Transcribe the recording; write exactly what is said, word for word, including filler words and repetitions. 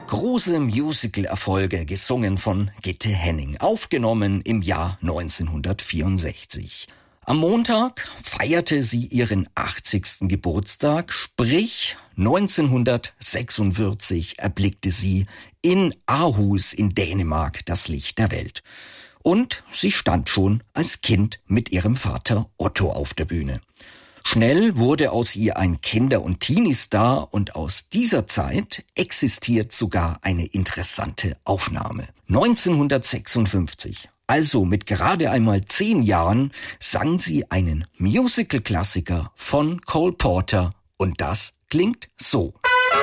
Große Musical-Erfolge, gesungen von Gitte Henning, aufgenommen im Jahr neunzehnhundertvierundsechzig. Am Montag feierte sie ihren achtzigsten Geburtstag, sprich neunzehnhundertsechsundvierzig erblickte sie in Aarhus in Dänemark das Licht der Welt. Und sie stand schon als Kind mit ihrem Vater Otto auf der Bühne. Schnell wurde aus ihr ein Kinder- und Teenie-Star und aus dieser Zeit existiert sogar eine interessante Aufnahme. neunzehnhundertsechsundfünfzig, also mit gerade einmal zehn Jahren, sang sie einen Musical-Klassiker von Cole Porter und das klingt so.